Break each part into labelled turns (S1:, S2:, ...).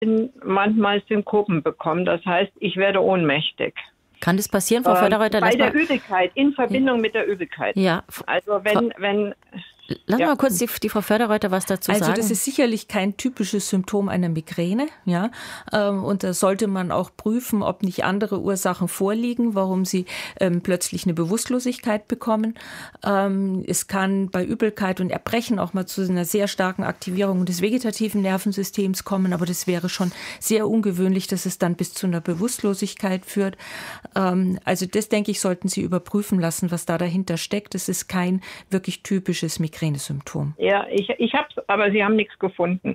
S1: manchmal Synkopen bekommen. Das heißt, ich werde ohnmächtig.
S2: Kann das passieren, Frau Förderreuter?
S1: Bei der Übelkeit, in Verbindung mit der Übelkeit.
S2: Ja.
S1: Also wenn
S2: Lass mal kurz die Frau Förderreuter was dazu sagen.
S3: Also das ist sicherlich kein typisches Symptom einer Migräne, ja. Und da sollte man auch prüfen, ob nicht andere Ursachen vorliegen, warum Sie plötzlich eine Bewusstlosigkeit bekommen. Es kann bei Übelkeit und Erbrechen auch mal zu einer sehr starken Aktivierung des vegetativen Nervensystems kommen, aber das wäre schon sehr ungewöhnlich, dass es dann bis zu einer Bewusstlosigkeit führt. Also das, denke ich, sollten Sie überprüfen lassen, was da dahinter steckt. Das ist kein wirklich typisches Migränesymptom.
S1: Ja, ich habe es, aber Sie haben nichts gefunden.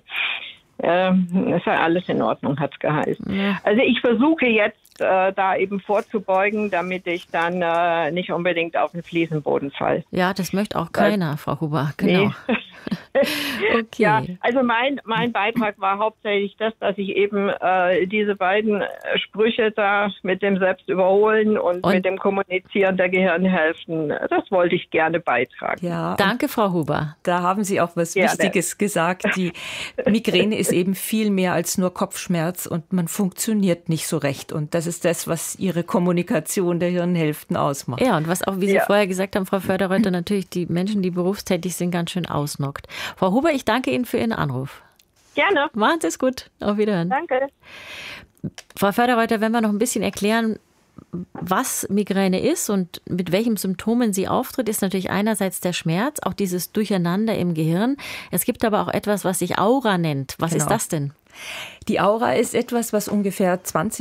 S1: Ist ja alles in Ordnung, hat es geheißen. Ja. Also ich versuche jetzt da eben vorzubeugen, damit ich dann nicht unbedingt auf den Fliesenboden falle.
S2: Ja, das möchte auch keiner, Frau Huber. Genau.
S1: Nee.
S2: Okay.
S1: Ja, also mein Beitrag war hauptsächlich das, dass ich eben diese beiden Sprüche da mit dem Selbstüberholen und mit dem Kommunizieren der Gehirnhälften, das wollte ich gerne beitragen.
S3: Ja,
S2: danke, Frau Huber.
S3: Da haben Sie auch was Wichtiges gesagt. Die Migräne ist eben viel mehr als nur Kopfschmerz und man funktioniert nicht so recht. Und das ist das, was Ihre Kommunikation der Hirnhälften ausmacht.
S2: Ja, und was auch, wie Sie vorher gesagt haben, Frau Förderreuter, natürlich die Menschen, die berufstätig sind, ganz schön ausnockt. Frau Huber, ich danke Ihnen für Ihren Anruf.
S1: Gerne.
S2: Machen Sie es gut. Auf Wiederhören.
S1: Danke.
S2: Frau Förderreuter, wenn wir noch ein bisschen erklären, was Migräne ist und mit welchen Symptomen sie auftritt, ist natürlich einerseits der Schmerz, auch dieses Durcheinander im Gehirn. Es gibt aber auch etwas, was sich Aura nennt. Was ist das denn?
S3: Die Aura ist etwas, was ungefähr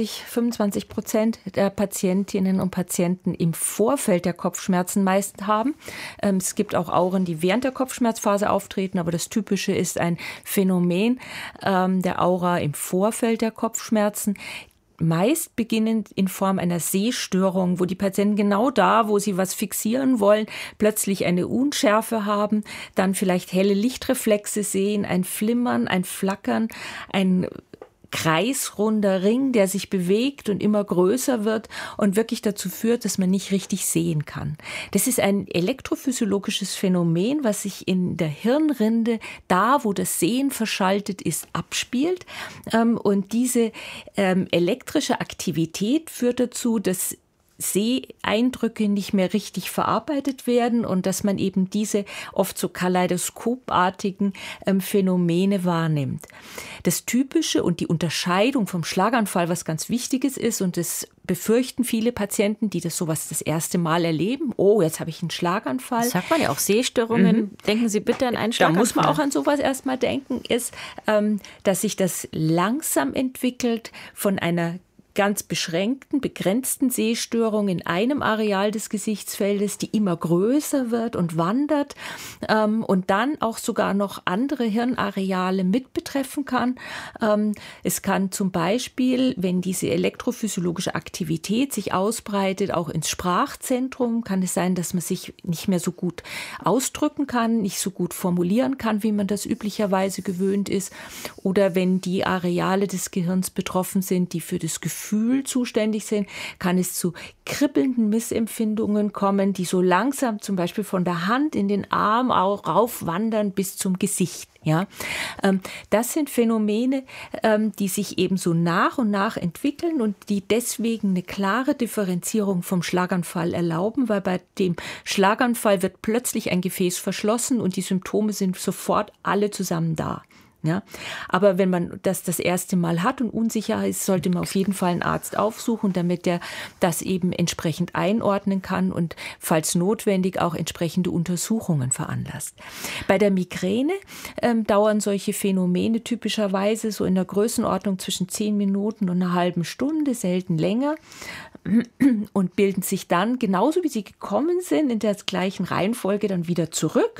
S3: 20-25% der Patientinnen und Patienten im Vorfeld der Kopfschmerzen meist haben. Es gibt auch Auren, die während der Kopfschmerzphase auftreten, aber das Typische ist ein Phänomen der Aura im Vorfeld der Kopfschmerzen. Meist beginnend in Form einer Sehstörung, wo die Patienten genau da, wo sie was fixieren wollen, plötzlich eine Unschärfe haben, dann vielleicht helle Lichtreflexe sehen, ein Flimmern, ein Flackern, ein kreisrunder Ring, der sich bewegt und immer größer wird und wirklich dazu führt, dass man nicht richtig sehen kann. Das ist ein elektrophysiologisches Phänomen, was sich in der Hirnrinde, da wo das Sehen verschaltet ist, abspielt. Und diese elektrische Aktivität führt dazu, dass Seheindrücke nicht mehr richtig verarbeitet werden und dass man eben diese oft so kaleidoskopartigen Phänomene wahrnimmt. Das Typische und die Unterscheidung vom Schlaganfall, was ganz Wichtiges ist, und das befürchten viele Patienten, die das sowas das erste Mal erleben. Oh, jetzt habe ich einen Schlaganfall.
S2: Das sagt man ja auch, Sehstörungen. Denken Sie bitte an einen Schlaganfall.
S3: Da muss man auch an sowas erstmal denken, ist, dass sich das langsam entwickelt von einer ganz beschränkten, begrenzten Sehstörung in einem Areal des Gesichtsfeldes, die immer größer wird und wandert und dann auch sogar noch andere Hirnareale mit betreffen kann. Es kann zum Beispiel, wenn diese elektrophysiologische Aktivität sich ausbreitet, auch ins Sprachzentrum, kann es sein, dass man sich nicht mehr so gut ausdrücken kann, nicht so gut formulieren kann, wie man das üblicherweise gewöhnt ist. Oder wenn die Areale des Gehirns betroffen sind, die für das Gefühl zuständig sind, kann es zu kribbelnden Missempfindungen kommen, die so langsam zum Beispiel von der Hand in den Arm auch raufwandern bis zum Gesicht. Ja, das sind Phänomene, die sich eben so nach und nach entwickeln und die deswegen eine klare Differenzierung vom Schlaganfall erlauben, weil bei dem Schlaganfall wird plötzlich ein Gefäß verschlossen und die Symptome sind sofort alle zusammen da. Ja, aber wenn man das erste Mal hat und unsicher ist, sollte man auf jeden Fall einen Arzt aufsuchen, damit der das eben entsprechend einordnen kann und falls notwendig auch entsprechende Untersuchungen veranlasst. Bei der Migräne dauern solche Phänomene typischerweise so in der Größenordnung zwischen 10 Minuten und einer halben Stunde, selten länger, und bilden sich dann, genauso wie sie gekommen sind, in der gleichen Reihenfolge dann wieder zurück.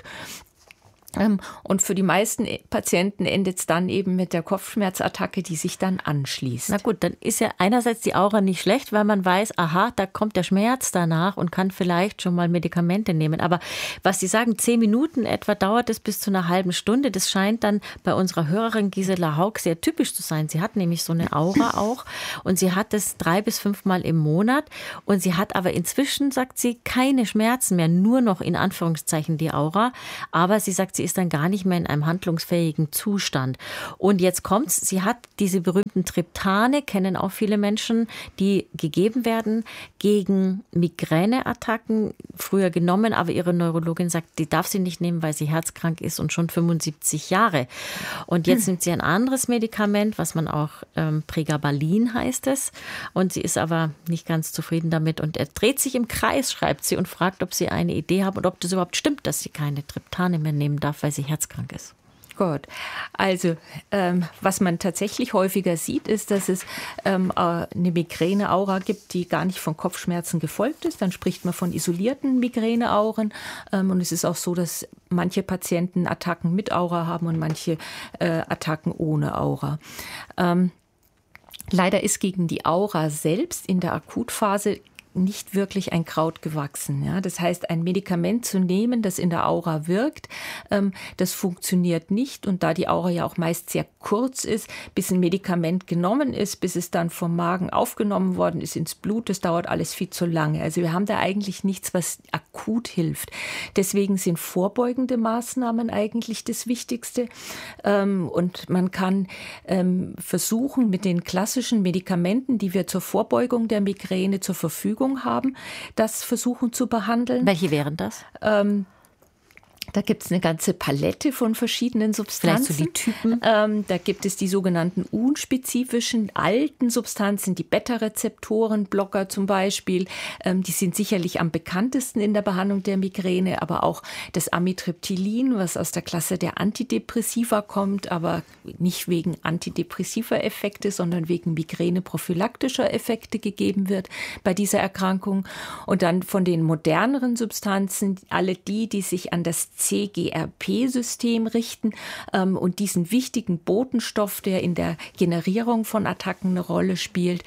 S3: Und für die meisten Patienten endet es dann eben mit der Kopfschmerzattacke, die sich dann anschließt.
S2: Na gut, dann ist ja einerseits die Aura nicht schlecht, weil man weiß, aha, da kommt der Schmerz danach und kann vielleicht schon mal Medikamente nehmen. Aber was Sie sagen, 10 Minuten etwa dauert es bis zu einer halben Stunde. Das scheint dann bei unserer Hörerin Gisela Haug sehr typisch zu sein. Sie hat nämlich so eine Aura auch und sie hat es 3 bis 5 Mal im Monat. Und sie hat aber inzwischen, sagt sie, keine Schmerzen mehr, nur noch in Anführungszeichen die Aura. Aber sie sagt, sie ist dann gar nicht mehr in einem handlungsfähigen Zustand. Und jetzt kommt's, sie hat diese berühmten Triptane, kennen auch viele Menschen, die gegeben werden gegen Migräneattacken, früher genommen, aber ihre Neurologin sagt, die darf sie nicht nehmen, weil sie herzkrank ist und schon 75 Jahre. Und jetzt nimmt sie ein anderes Medikament, was man auch Pregabalin heißt es. Und sie ist aber nicht ganz zufrieden damit. Und er dreht sich im Kreis, schreibt sie, und fragt, ob sie eine Idee haben und ob das überhaupt stimmt, dass sie keine Triptane mehr nehmen darf, weil sie herzkrank ist.
S3: Gut, also was man tatsächlich häufiger sieht, ist, dass es eine Migräneaura gibt, die gar nicht von Kopfschmerzen gefolgt ist. Dann spricht man von isolierten Migräneauren. Und es ist auch so, dass manche Patienten Attacken mit Aura haben und manche Attacken ohne Aura. Leider ist gegen die Aura selbst in der Akutphase nicht wirklich ein Kraut gewachsen. Ja? Das heißt, ein Medikament zu nehmen, das in der Aura wirkt, das funktioniert nicht. Und da die Aura ja auch meist sehr kurz ist, bis ein Medikament genommen ist, bis es dann vom Magen aufgenommen worden ist ins Blut, das dauert alles viel zu lange. Also wir haben da eigentlich nichts, was akut hilft. Deswegen sind vorbeugende Maßnahmen eigentlich das Wichtigste. Und man kann versuchen, mit den klassischen Medikamenten, die wir zur Vorbeugung der Migräne zur Verfügung haben, das versuchen zu behandeln.
S2: Welche wären das?
S3: Da gibt es eine ganze Palette von verschiedenen Substanzen.
S2: Vielleicht so die Typen?
S3: Da gibt es die sogenannten unspezifischen alten Substanzen, die Beta-Rezeptoren-Blocker zum Beispiel. Die sind sicherlich am bekanntesten in der Behandlung der Migräne, aber auch das Amitriptylin, was aus der Klasse der Antidepressiva kommt, aber nicht wegen antidepressiver Effekte, sondern wegen migräneprophylaktischer Effekte gegeben wird bei dieser Erkrankung. Und dann von den moderneren Substanzen, alle die sich an das CGRP-System richten und diesen wichtigen Botenstoff, der in der Generierung von Attacken eine Rolle spielt,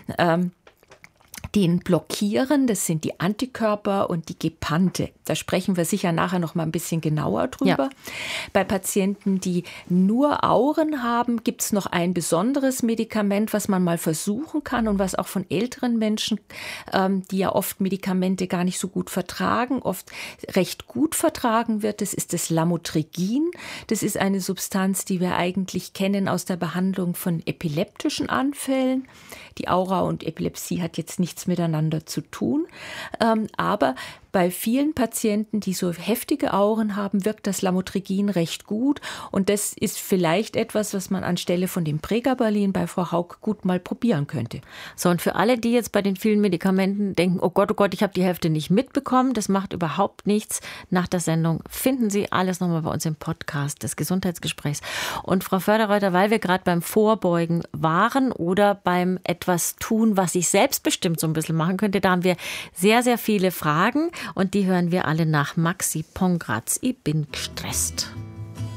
S3: den blockieren. Das sind die Antikörper und die Gepante. Da sprechen wir sicher nachher noch mal ein bisschen genauer drüber. Ja. Bei Patienten, die nur Auren haben, gibt es noch ein besonderes Medikament, was man mal versuchen kann und was auch von älteren Menschen, die ja oft Medikamente gar nicht so gut vertragen, oft recht gut vertragen wird. Das ist das Lamotrigin. Das ist eine Substanz, die wir eigentlich kennen aus der Behandlung von epileptischen Anfällen. Die Aura und Epilepsie hat jetzt nichts miteinander zu tun, aber bei vielen Patienten, die so heftige Auren haben, wirkt das Lamotrigin recht gut. Und das ist vielleicht etwas, was man anstelle von dem Pregabalin bei Frau Haug gut mal probieren könnte.
S2: So, und für alle, die jetzt bei den vielen Medikamenten denken, oh Gott, ich habe die Hälfte nicht mitbekommen, das macht überhaupt nichts. Nach der Sendung finden Sie alles nochmal bei uns im Podcast des Gesundheitsgesprächs. Und Frau Förderreuter, weil wir gerade beim Vorbeugen waren oder beim etwas tun, was ich selbstbestimmt so ein bisschen machen könnte, da haben wir sehr, sehr viele Fragen. Und die hören wir alle nach Maxi Pongratz. Ich bin gestresst.